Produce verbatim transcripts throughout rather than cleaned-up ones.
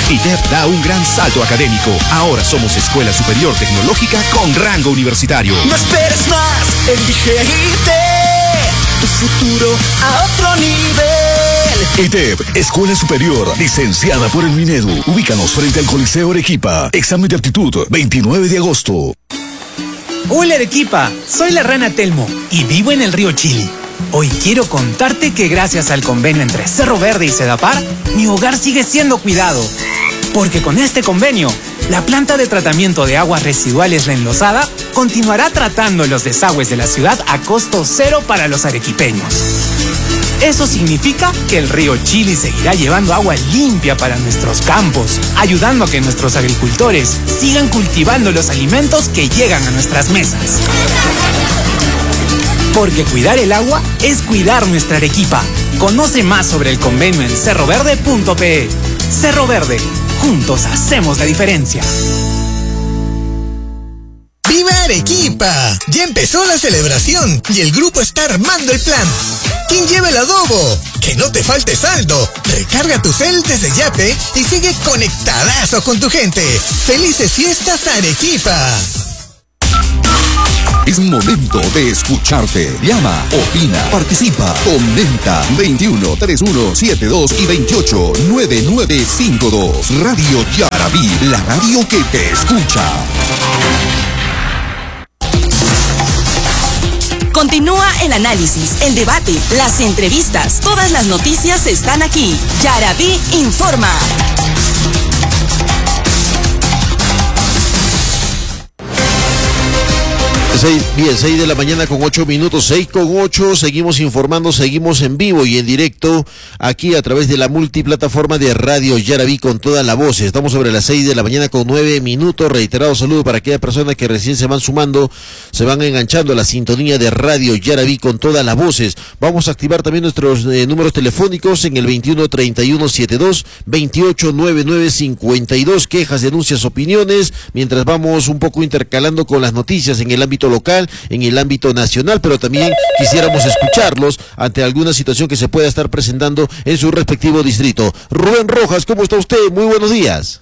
I T E P da un gran salto académico. Ahora somos Escuela Superior Tecnológica con rango universitario. No esperes más, elige I T E P, tu futuro a otro nivel. I T E P, Escuela Superior, licenciada por el Minedu. Ubícanos frente al Coliseo Arequipa. Examen de aptitud, veintinueve de agosto. Hola Arequipa, soy la rana Telmo y vivo en el río Chili. Hoy quiero contarte que gracias al convenio entre Cerro Verde y Sedapar, mi hogar sigue siendo cuidado. Porque con este convenio, la planta de tratamiento de aguas residuales La Enlosada continuará tratando los desagües de la ciudad a costo cero para los arequipeños. Eso significa que el río Chili seguirá llevando agua limpia para nuestros campos, ayudando a que nuestros agricultores sigan cultivando los alimentos que llegan a nuestras mesas. Porque cuidar el agua es cuidar nuestra Arequipa. Conoce más sobre el convenio en cerro verde punto pe. Cerro Verde, juntos hacemos la diferencia. ¡Viva Arequipa! Ya empezó la celebración y el grupo está armando el plan. ¿Quién lleva el adobo? Que no te falte saldo. Recarga tu cel desde Yape y sigue conectadazo con tu gente. ¡Felices fiestas Arequipa! Es momento de escucharte. Llama, opina, participa, comenta. veintiuno, treinta y uno, setenta y dos y veintiocho, noventa y nueve cincuenta y dos. Radio Yarabí, la radio que te escucha. Continúa el análisis, el debate, las entrevistas. Todas las noticias están aquí. Yarabí informa. seis, bien, seis de la mañana con ocho minutos, seis con ocho, seguimos informando, seguimos en vivo y en directo aquí a través de la multiplataforma de Radio Yarabí con toda la voz. Estamos sobre las seis de la mañana con nueve minutos, reiterado saludo para aquellas personas que recién se van sumando, se van enganchando a la sintonía de Radio Yarabí con todas las voces. Vamos a activar también nuestros eh, números telefónicos en el veintiuno, treinta y uno, setenta y dos, veintiocho, noventa y nueve cincuenta y dos, quejas, denuncias, opiniones, mientras vamos un poco intercalando con las noticias en el ámbito local, en el ámbito nacional, pero también quisiéramos escucharlos ante alguna situación que se pueda estar presentando en su respectivo distrito. Rubén Rojas, ¿cómo está usted? Muy buenos días.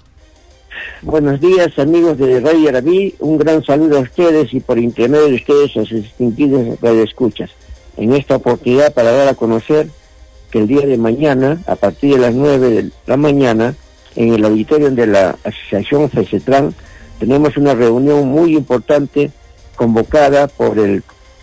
Buenos días, amigos de Radio Yarabí, un gran saludo a ustedes y por intermedio de ustedes a sus distinguidos radioescuchas. En esta oportunidad para dar a conocer que el día de mañana, a partir de las nueve de la mañana, en el auditorio de la Asociación FECETRAN, tenemos una reunión muy importante convocada por el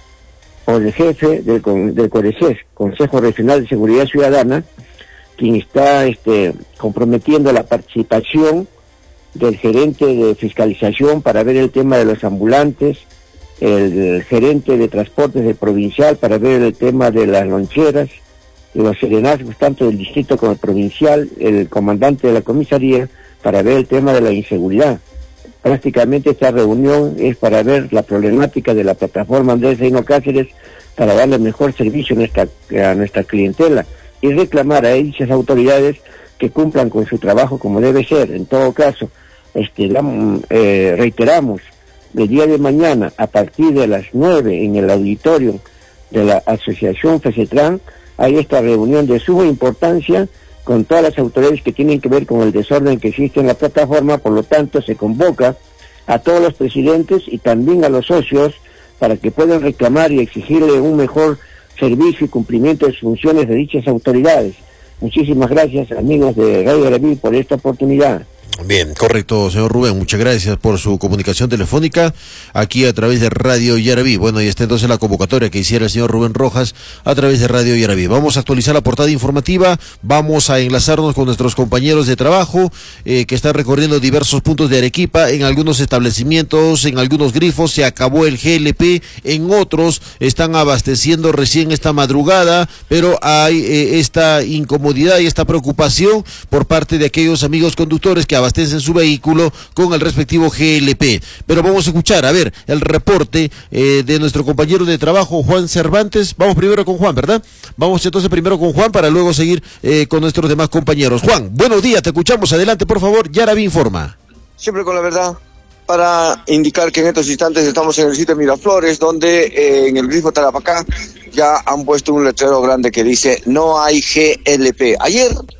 por el jefe del, del CORECES, Consejo Regional de Seguridad Ciudadana, quien está este, comprometiendo la participación del gerente de fiscalización para ver el tema de los ambulantes, el, el gerente de transportes de provincial para ver el tema de las loncheras, los serenazgos tanto del distrito como el provincial, el comandante de la comisaría para ver el tema de la inseguridad. Prácticamente esta reunión es para ver la problemática de la plataforma Andrés Reino Cáceres para darle mejor servicio a nuestra, a nuestra clientela y reclamar a dichas autoridades que cumplan con su trabajo como debe ser. En todo caso, este, la, eh, reiteramos, el día de mañana a partir de las nueve en el auditorio de la Asociación FECETRAN hay esta reunión de suma importancia con todas las autoridades que tienen que ver con el desorden que existe en la plataforma. Por lo tanto, se convoca a todos los presidentes y también a los socios para que puedan reclamar y exigirle un mejor servicio y cumplimiento de sus funciones de dichas autoridades. Muchísimas gracias, amigos de Radio Yarabí, por esta oportunidad. Bien, correcto, señor Rubén, muchas gracias por su comunicación telefónica aquí a través de Radio Yarabí. Bueno, ahí está entonces la convocatoria que hiciera el señor Rubén Rojas a través de Radio Yarabí. Vamos a actualizar la portada informativa, vamos a enlazarnos con nuestros compañeros de trabajo eh, que están recorriendo diversos puntos de Arequipa. En algunos establecimientos, en algunos grifos se acabó el G L P, en otros están abasteciendo recién esta madrugada, pero hay eh, esta incomodidad y esta preocupación por parte de aquellos amigos conductores que abastecen su vehículo con el respectivo G L P. Pero vamos a escuchar, a ver, el reporte eh, de nuestro compañero de trabajo, Juan Cervantes. Vamos primero con Juan, ¿verdad? Vamos entonces primero con Juan para luego seguir eh, con nuestros demás compañeros. Juan, buenos días, te escuchamos, adelante por favor, Yarabí informa. Siempre con la verdad, para indicar que en estos instantes estamos en el sitio de Miraflores, donde eh, en el grifo Tarapacá ya han puesto un letrero grande que dice no hay G L P. Ayer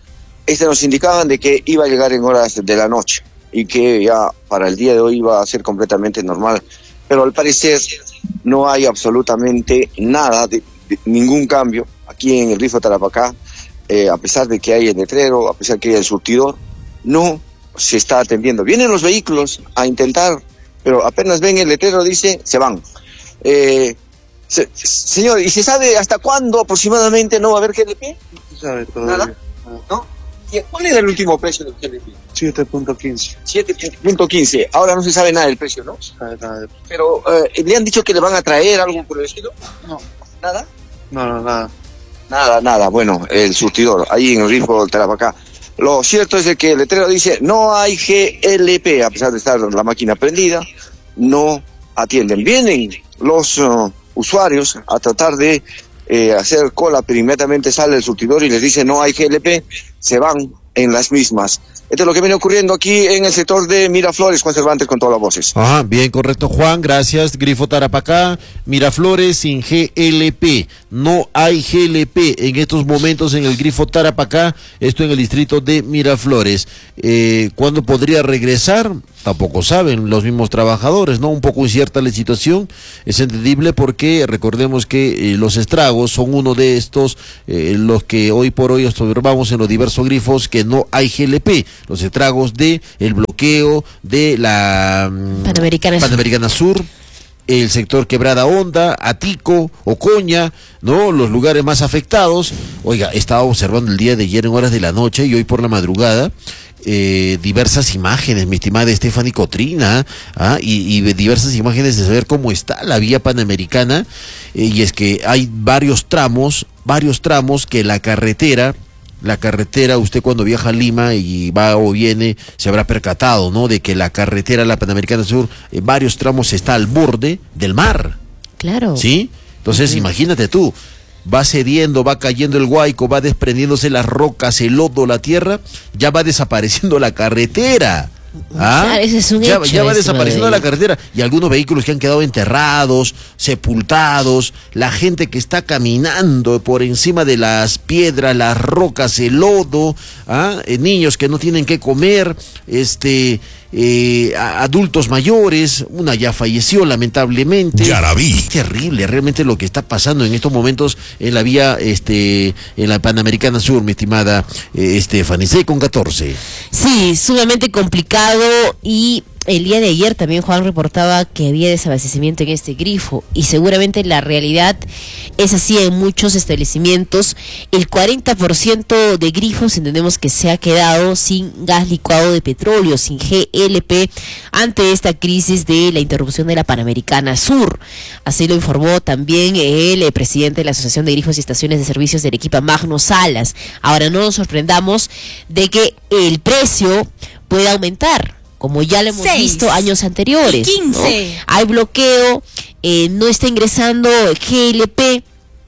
este nos indicaban de que iba a llegar en horas de la noche y que ya para el día de hoy iba a ser completamente normal. Pero al parecer no hay absolutamente nada, de, de ningún cambio aquí en el Grifo Tarapacá, eh, a pesar de que hay el letrero, a pesar de que hay el surtidor, no se está atendiendo. Vienen los vehículos a intentar, pero apenas ven el letrero, dice, se van. Eh, se, señor, ¿y se sabe hasta cuándo aproximadamente no va a haber G L P? No se sabe todavía. ¿Nada? ¿No? ¿Cuál era el último precio del G L P? siete punto quince. siete punto quince. Ahora no se sabe nada del precio, ¿no? No se sabe nada del precio. Pero, eh, ¿le han dicho que le van a traer algo por el estilo? No. ¿Nada? No, no, nada. Nada, nada. Bueno, el surtidor, ahí en el Grifo del Tarapacá. Lo cierto es de que el letrero dice, no hay G L P, a pesar de estar la máquina prendida, no atienden. Vienen los uh, usuarios a tratar de eh, hacer cola, pero inmediatamente sale el surtidor y les dice, no hay G L P, se van en las mismas. Esto es lo que viene ocurriendo aquí en el sector de Miraflores, Juan Cervantes, con todas las voces. Ajá, bien, correcto, Juan, gracias. Grifo Tarapacá, Miraflores sin G L P. No hay G L P en estos momentos en el Grifo Tarapacá, esto en el distrito de Miraflores. Eh, ¿Cuándo podría regresar? Tampoco saben los mismos trabajadores, ¿no? Un poco incierta la situación, es entendible porque recordemos que eh, los estragos son uno de estos, eh, los que hoy por hoy observamos en los diversos grifos que no hay G L P, los estragos de el bloqueo de la Panamericana, Panamericana Sur, el sector Quebrada Honda, Atico, Ocoña, ¿no? Los lugares más afectados. Oiga, estaba observando el día de ayer en horas de la noche y hoy por la madrugada, Eh, diversas imágenes, mi estimada Stephanie Cotrina, ¿ah? y, y diversas imágenes de saber cómo está la vía panamericana, eh, y es que hay varios tramos, varios tramos que la carretera, la carretera, usted cuando viaja a Lima y va o viene, se habrá percatado, ¿no? De que la carretera, la Panamericana Sur, en varios tramos está al borde del mar. Claro. ¿Sí? Entonces, uh-huh. Imagínate tú, va cediendo, va cayendo el huaico, va desprendiéndose las rocas, el lodo, la tierra, ya va desapareciendo la carretera. ¿Ah? Claro, ese es un ya, hecho, ya va desapareciendo de... la carretera y algunos vehículos que han quedado enterrados, sepultados, la gente que está caminando por encima de las piedras, las rocas, el lodo, ¿ah? eh, niños que no tienen que comer, este eh, adultos mayores, una ya falleció lamentablemente. Yarabí. Es terrible realmente lo que está pasando en estos momentos en la vía, este, en la Panamericana Sur, mi estimada eh, Stephanie, seis con catorce. Sí, sumamente complicado. Y el día de ayer también Juan reportaba que había desabastecimiento en este grifo y seguramente la realidad es así en muchos establecimientos. El cuarenta por ciento de grifos entendemos que se ha quedado sin gas licuado de petróleo, sin G L P, ante esta crisis de la interrupción de la Panamericana Sur. Así lo informó también el, el presidente de la Asociación de Grifos y Estaciones de Servicios de Arequipa, Magno Salas. Ahora no nos sorprendamos de que el precio pueda aumentar, como ya lo hemos Seis. visto años anteriores. ¿No? Hay bloqueo, eh, no está ingresando G L P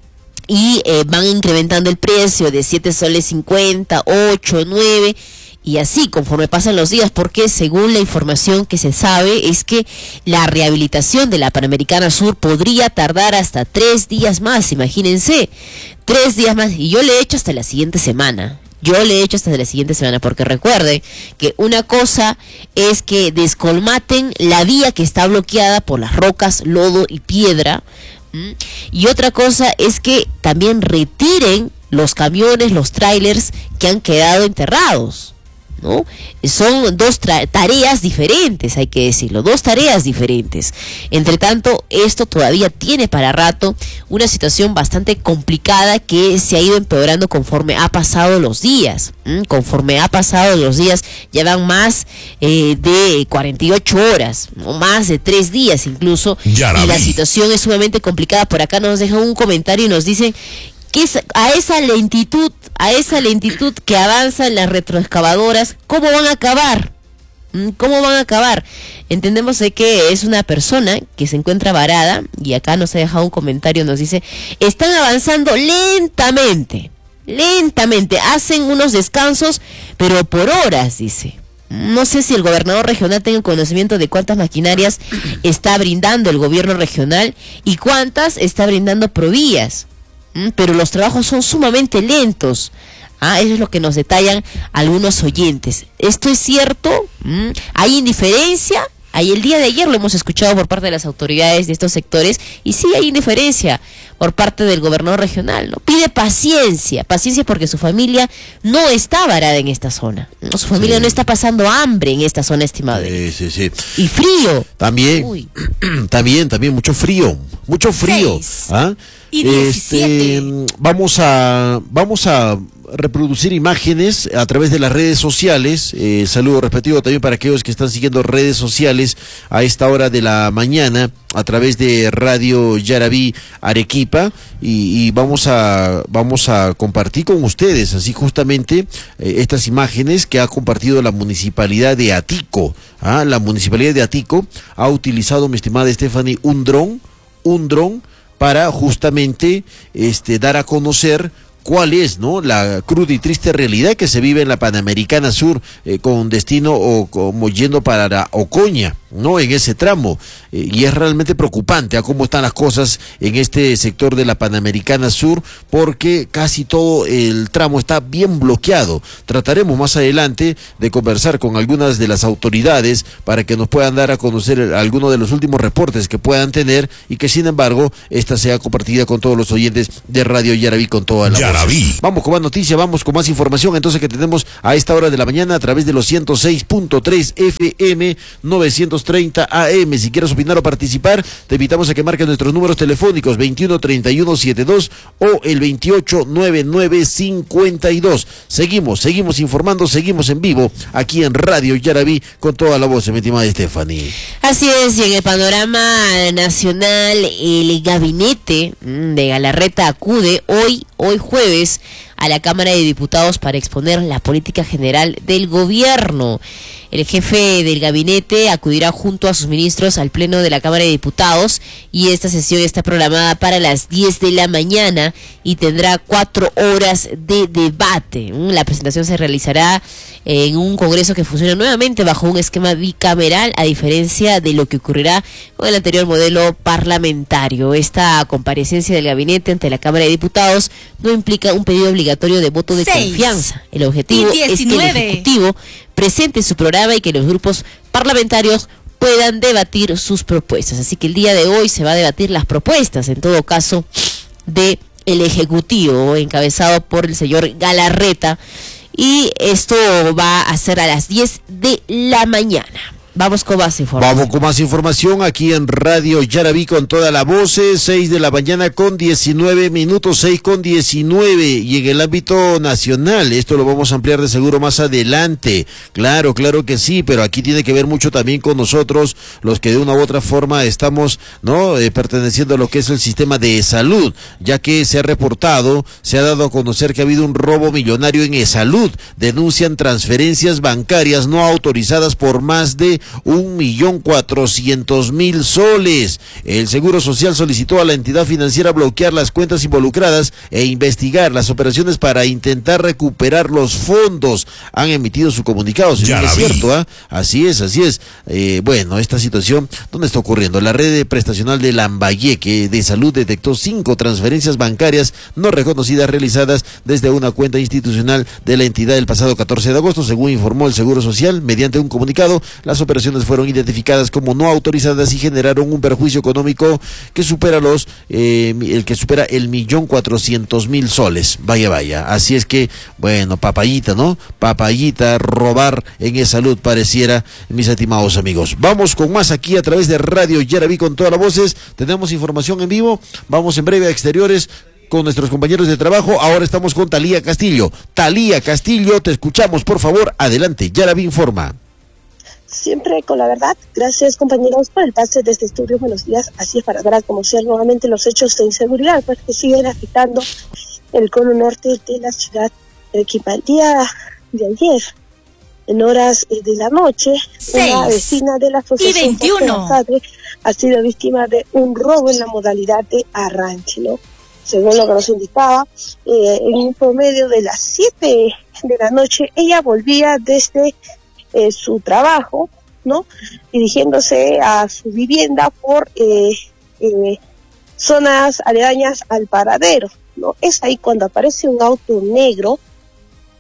y eh, van incrementando el precio de siete soles cincuenta, ocho, nueve y así conforme pasan los días, porque según la información que se sabe es que la rehabilitación de la Panamericana Sur podría tardar hasta tres días más, imagínense, tres días más, y yo le he hecho hasta la siguiente semana. Yo le he hecho hasta la siguiente semana, porque recuerde que una cosa es que descolmaten la vía que está bloqueada por las rocas, lodo y piedra, ¿m? Y otra cosa es que también retiren los camiones, los trailers que han quedado enterrados, ¿no? Son dos tareas diferentes, hay que decirlo, dos tareas diferentes. Entre tanto, esto todavía tiene para rato una situación bastante complicada que se ha ido empeorando conforme ha pasado los días. ¿Mm? Conforme ha pasado los días, ya van más eh, de cuarenta y ocho horas, o más de tres días incluso, Yarabí. Y la situación es sumamente complicada. Por acá nos dejan un comentario y nos dicen que es a esa lentitud, a esa lentitud que avanzan las retroexcavadoras, ¿cómo van a acabar? ¿Cómo van a acabar? Entendemos de que es una persona que se encuentra varada, y acá nos ha dejado un comentario, nos dice, están avanzando lentamente, lentamente, hacen unos descansos, pero por horas, dice. No sé si el gobernador regional tenga conocimiento de cuántas maquinarias está brindando el gobierno regional y cuántas está brindando Provías. Pero los trabajos son sumamente lentos. Ah, eso es lo que nos detallan algunos oyentes. ¿Esto es cierto? ¿Mm? ¿Hay indiferencia? Ahí el día de ayer lo hemos escuchado por parte de las autoridades de estos sectores y sí hay indiferencia por parte del gobernador regional, ¿no? Pide paciencia, paciencia porque su familia no está varada en esta zona, ¿no? Su familia sí. no está pasando hambre en esta zona, estimado. Sí, sí, sí. Y frío. También, Uy. también, también mucho frío, mucho frío. ¿Ah? Y diecisiete. Este, vamos a, vamos a reproducir imágenes a través de las redes sociales. Eh, saludo respectivo también para aquellos que están siguiendo redes sociales a esta hora de la mañana a través de Radio Yarabí Arequipa y, y vamos a vamos a compartir con ustedes así justamente eh, estas imágenes que ha compartido la municipalidad de Atico. ¿Ah? La municipalidad de Atico ha utilizado, mi estimada Stephanie, un dron, un dron para justamente este dar a conocer cuál es, ¿no?, la cruda y triste realidad que se vive en la Panamericana Sur eh, con destino o como yendo para la Ocoña, ¿no?, en ese tramo. Eh, y es realmente preocupante a cómo están las cosas en este sector de la Panamericana Sur, porque casi todo el tramo está bien bloqueado. Trataremos más adelante de conversar con algunas de las autoridades para que nos puedan dar a conocer algunos de los últimos reportes que puedan tener y que sin embargo esta sea compartida con todos los oyentes de Radio Yarabí con toda la voz. Vamos con más noticias, vamos con más información entonces que tenemos a esta hora de la mañana a través de los ciento seis punto tres F M, novecientos treinta A M. Si quieres opinar o participar, te invitamos a que marques nuestros números telefónicos veintiuno treinta y uno setenta y dos o el veintiocho noventa y nueve cincuenta y dos. Seguimos, seguimos informando, seguimos en vivo aquí en Radio Yarabí con toda la voz, mi estimada Stephanie. Así es, y en el panorama nacional, el gabinete de Galarreta acude hoy, hoy jueves, a la Cámara de Diputados para exponer la política general del gobierno. El jefe del gabinete acudirá junto a sus ministros al pleno de la Cámara de Diputados y esta sesión está programada para las diez de la mañana y tendrá cuatro horas de debate. La presentación se realizará en un congreso que funciona nuevamente bajo un esquema bicameral, a diferencia de lo que ocurrirá con el anterior modelo parlamentario. Esta comparecencia del gabinete ante la Cámara de Diputados no implica un pedido obligatorio de voto de Seis. confianza. El objetivo es que el Ejecutivo presente su programa y que los grupos parlamentarios puedan debatir sus propuestas. Así que el día de hoy se va a debatir las propuestas, en todo caso, de el Ejecutivo, encabezado por el señor Galarreta, y esto va a ser a las diez de la mañana. Vamos con más información. Vamos con más información aquí en Radio Yarabí con toda la voz, seis de la mañana con diecinueve minutos, seis con diecinueve, y en el ámbito nacional, esto lo vamos a ampliar de seguro más adelante, claro, claro que sí, pero aquí tiene que ver mucho también con nosotros, los que de una u otra forma estamos, ¿no?, eh, perteneciendo a lo que es el sistema de salud, ya que se ha reportado, se ha dado a conocer que ha habido un robo millonario en e-salud, denuncian transferencias bancarias no autorizadas por más de un millón cuatrocientos mil soles. El Seguro Social solicitó a la entidad financiera bloquear las cuentas involucradas e investigar las operaciones para intentar recuperar los fondos. Han emitido su comunicado, si no es cierto, ¿eh? Así es, así es. Eh, bueno, esta situación, ¿dónde está ocurriendo? La red prestacional de Lambayeque de Salud detectó cinco transferencias bancarias no reconocidas realizadas desde una cuenta institucional de la entidad el pasado catorce de agosto, según informó el Seguro Social mediante un comunicado. Las operaciones fueron identificadas como no autorizadas y generaron un perjuicio económico que supera los eh, el que supera el millón cuatrocientos mil soles. Vaya, vaya. Así es que, bueno, papayita, ¿no? Papayita, robar en e-salud pareciera, mis estimados amigos. Vamos con más aquí a través de Radio Yarabí con todas las voces. Tenemos información en vivo. Vamos en breve a exteriores con nuestros compañeros de trabajo. Ahora estamos con Talía Castillo. Talía Castillo, te escuchamos, por favor. Adelante, Yarabí informa. Siempre con la verdad. Gracias, compañeros, por el pase de este estudio. Buenos días. Así es, para dar a conocer nuevamente los hechos de inseguridad, pues, que siguen afectando el cono norte de la ciudad de Arequipa. El día de ayer, en horas de la noche, Seis. una vecina de la asociación Padre ha sido víctima de un robo en la modalidad de arranque, ¿no? Según lo que nos indicaba, eh, en un promedio de las siete de la noche, ella volvía desde Eh, su trabajo, ¿no?, dirigiéndose a su vivienda por eh, eh, zonas aledañas al paradero, ¿no? Es ahí cuando aparece un auto negro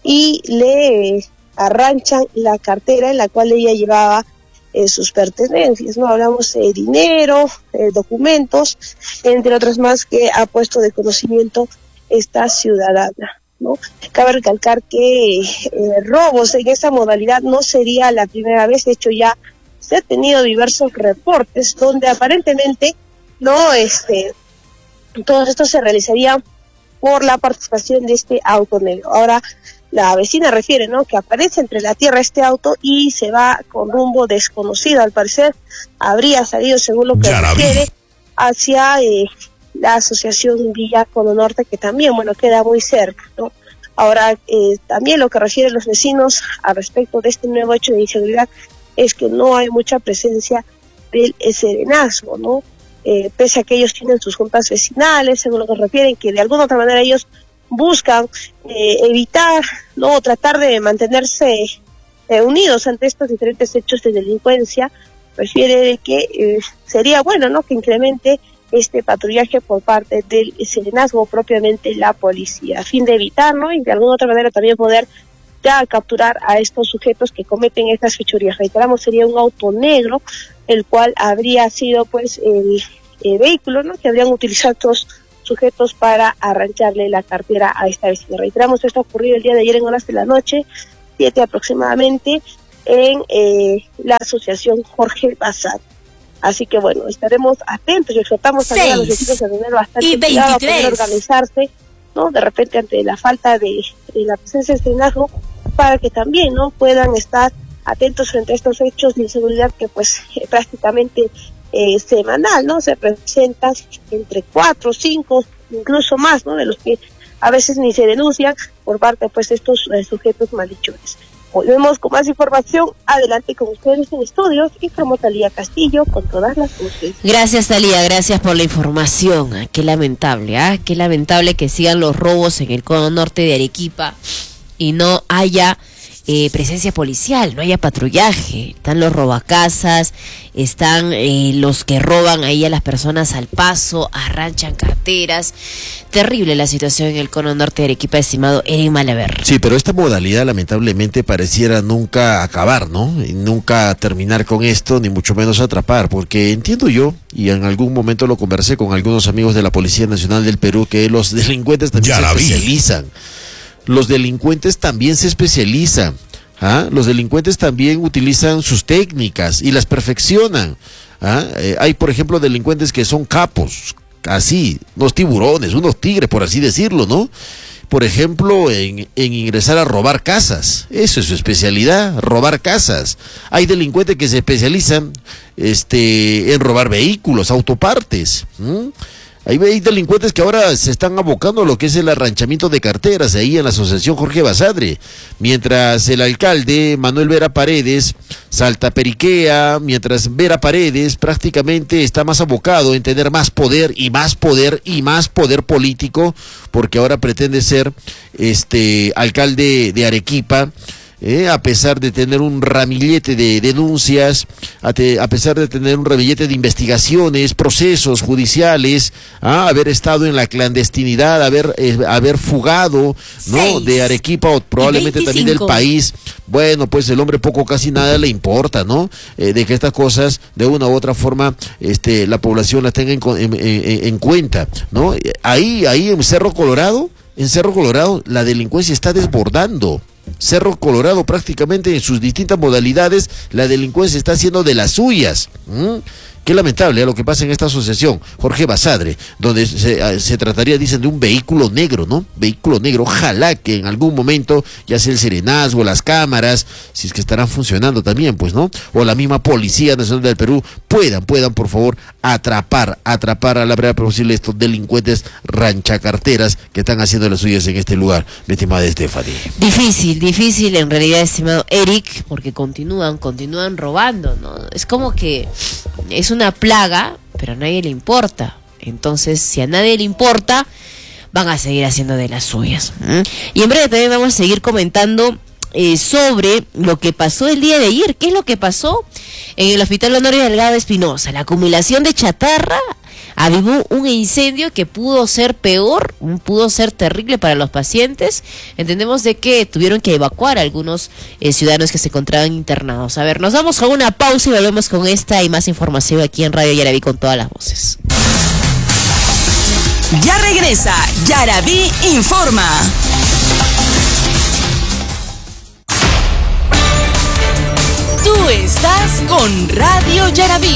y le arranchan la cartera en la cual ella llevaba eh, sus pertenencias, ¿no? Hablamos de dinero, eh, documentos, entre otras más que ha puesto de conocimiento esta ciudadana, ¿no? Cabe recalcar que eh, robos en esa modalidad no sería la primera vez. De hecho ya se han tenido diversos reportes donde aparentemente no este todos estos se realizarían por la participación de este auto negro. Ahora la vecina refiere, ¿no?, que aparece entre la tierra este auto y se va con rumbo desconocido. Al parecer habría salido, según lo que refiere, hacia eh, la asociación Villa Cono Norte, que también, bueno, queda muy cerca, ¿no? Ahora, eh, también lo que refieren los vecinos al respecto de este nuevo hecho de inseguridad es que no hay mucha presencia del serenazgo, ¿no? Eh, pese a que ellos tienen sus juntas vecinales, según lo que refieren, que de alguna otra manera ellos buscan eh, evitar, no, tratar de mantenerse eh, unidos ante estos diferentes hechos de delincuencia. Refiere de que eh, sería bueno, ¿no?, que incremente este patrullaje por parte del serenazgo, propiamente la policía, a fin de evitar, ¿no?, y de alguna otra manera también poder ya capturar a estos sujetos que cometen estas fechorías. Reiteramos, sería un auto negro, el cual habría sido pues el, el vehículo, ¿no?, que habrían utilizado estos sujetos para arrancharle la cartera a esta vecina. Reiteramos, esto ha ocurrido el día de ayer en horas de la noche, siete aproximadamente, en eh, la asociación Jorge Basadre. Así que bueno, estaremos atentos y exhortamos también a los vecinos a tener bastante cuidado, a poder organizarse, ¿no?, de repente ante la falta de, de la presencia de serenazgo, para que también, ¿no?, puedan estar atentos frente a estos hechos de inseguridad que pues eh, prácticamente eh, semanal, ¿no?, se presentan entre cuatro, cinco, incluso más, ¿no?, de los que a veces ni se denuncian por parte pues de estos eh, sujetos malhechores. Volvemos con más información. Adelante con ustedes en estudios. Informó Talía Castillo con todas las voces. Gracias, Talía, gracias por la información. Ah, qué lamentable, ah, qué lamentable que sigan los robos en el cono norte de Arequipa y no haya eh, presencia policial, no haya patrullaje. Están los robacasas, están eh, los que roban ahí a las personas al paso, arranchan carteras. Terrible la situación en el cono norte de Arequipa, estimado Eric Malaver. Sí, pero esta modalidad lamentablemente pareciera nunca acabar, ¿no? Y nunca terminar con esto, ni mucho menos atrapar, porque entiendo yo, y en algún momento lo conversé con algunos amigos de la Policía Nacional del Perú, que los delincuentes también se especializan. Los delincuentes también se especializan. ¿Ah? Los delincuentes también utilizan sus técnicas y las perfeccionan. ¿Ah? Eh, hay, por ejemplo, delincuentes que son capos, así, unos tiburones, unos tigres, por así decirlo, ¿no? Por ejemplo, en, en ingresar a robar casas. Eso es su especialidad, robar casas. Hay delincuentes que se especializan este, en robar vehículos, autopartes. ¿Mm? Hay delincuentes que ahora se están abocando a lo que es el arranchamiento de carteras ahí en la asociación Jorge Basadre, mientras el alcalde Manuel Vera Paredes salta periquea, mientras Vera Paredes prácticamente está más abocado en tener más poder y más poder y más poder político, porque ahora pretende ser este alcalde de Arequipa. Eh, a pesar de tener un ramillete de denuncias, a, te, a pesar de tener un ramillete de investigaciones, procesos judiciales, ¿ah? haber estado en la clandestinidad, haber eh, haber fugado, ¿no? Seis. De Arequipa o probablemente también del país. Bueno, pues el hombre poco casi nada le importa, ¿no? Eh, de que estas cosas de una u otra forma este la población las tenga en, en, en, en cuenta, ¿no? Ahí ahí en Cerro Colorado, en Cerro Colorado la delincuencia está desbordando. Cerro Colorado prácticamente en sus distintas modalidades la delincuencia está haciendo de las suyas. ¿Mm? Qué lamentable ¿eh? Lo que pasa en esta asociación Jorge Basadre, donde se, se trataría, dicen, de un vehículo negro, ¿no? Vehículo negro, ojalá que en algún momento, ya sea el serenazgo, las cámaras, si es que estarán funcionando también, pues, ¿no? O la misma Policía Nacional del Perú, puedan, puedan, por favor, atrapar, atrapar a la brevedad posible estos delincuentes ranchacarteras que están haciendo las suyas en este lugar, mi estimada Stephanie. Difícil, difícil en realidad, estimado Eric, porque continúan, continúan robando, ¿no? Es como que es una plaga, pero a nadie le importa. Entonces, si a nadie le importa, van a seguir haciendo de las suyas. ¿Mm? Y en breve también vamos a seguir comentando eh, sobre lo que pasó el día de ayer. ¿Qué es lo que pasó en el Hospital Honorio Delgado Espinosa? La acumulación de chatarra avivó un incendio que pudo ser peor, pudo ser terrible para los pacientes. Entendemos de que tuvieron que evacuar a algunos eh, ciudadanos que se encontraban internados. A ver, nos vamos a una pausa y volvemos con esta y más información aquí en Radio Yaraví con todas las voces. Ya regresa Yaraví Informa. Tú estás con Radio Yaraví.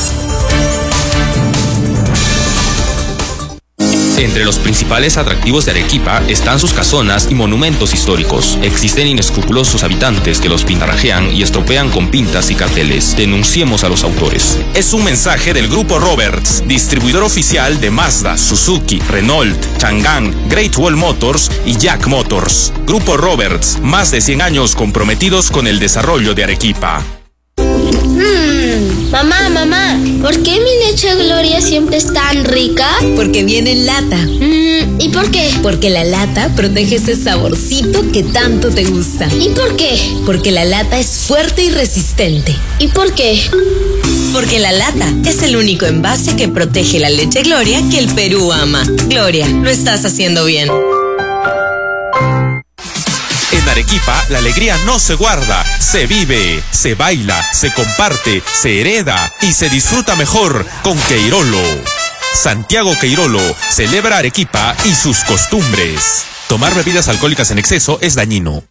Entre los principales atractivos de Arequipa están sus casonas y monumentos históricos. Existen inescrupulosos habitantes que los pintarrajean y estropean con pintas y carteles. Denunciemos a los autores. Es un mensaje del Grupo Roberts, distribuidor oficial de Mazda, Suzuki, Renault, Chang'an, Great Wall Motors y Jack Motors. Grupo Roberts, más de cien años comprometidos con el desarrollo de Arequipa. Hmm, mamá, mamá, ¿por qué mi leche Gloria siempre es tan rica? Porque viene en lata. Hmm, ¿y por qué? Porque la lata protege ese saborcito que tanto te gusta. ¿Y por qué? Porque la lata es fuerte y resistente. ¿Y por qué? Porque la lata es el único envase que protege la leche Gloria que el Perú ama. Gloria, lo estás haciendo bien. En Arequipa, la alegría no se guarda, se vive, se baila, se comparte, se hereda y se disfruta mejor con Queirolo. Santiago Queirolo celebra Arequipa y sus costumbres. Tomar bebidas alcohólicas en exceso es dañino.